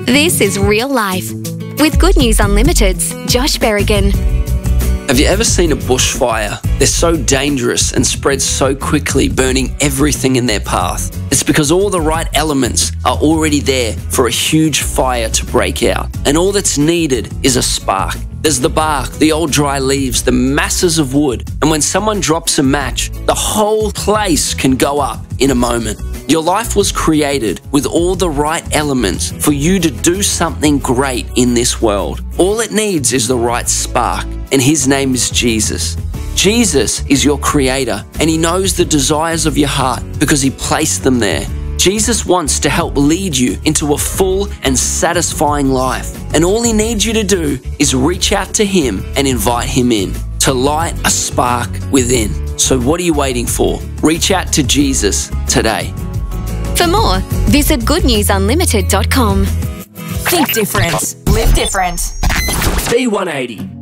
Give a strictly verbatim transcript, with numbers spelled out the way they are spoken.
This is Real Life with Good News Unlimited's Josh Berrigan. Have you ever seen a bushfire? They're so dangerous and spread so quickly, burning everything in their path. It's because all the right elements are already there for a huge fire to break out. And all that's needed is a spark. There's the bark, the old dry leaves, the masses of wood. And when someone drops a match, the whole place can go up in a moment. Your life was created with all the right elements for you to do something great in this world. All it needs is the right spark, and His name is Jesus. Jesus is your creator, and He knows the desires of your heart because He placed them there. Jesus wants to help lead you into a full and satisfying life. And all He needs you to do is reach out to Him and invite Him in to light a spark within. So what are you waiting for? Reach out to Jesus today. For more, visit good news unlimited dot com. Think different. Live different. B one eighty.